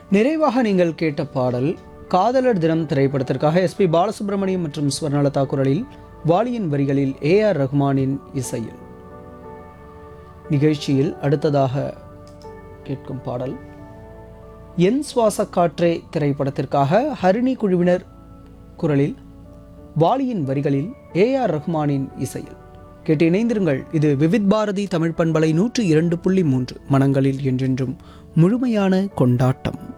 நிறைவாக நீங்கள் கேட்ட பாடல் காதலர் தினம் திரைப்படத்திற்காக எஸ்பி பாலசுப்ரமணியம் மற்றும் ஸ்வர்ணலதா குரலில், வாலியின் வரிகளில் ஏஆர் ரஹ்மானின் இசையில். நிகழ்ச்சியில் அடுத்ததாக கேட்கும் பாடல் என் சுவாச காற்றே திரைப்படத்திற்காக ஹரிணி குழுவினர் குரலில், வாலியின் வரிகளில் ஏஆர் ரஹ்மானின் இசையில். கேட்டு இணைந்திருங்கள். இது விவித் பாரதி தமிழ் பண்பலை 102.3 மனங்களில் என்றென்றும் முழுமையான கொண்டாட்டம்.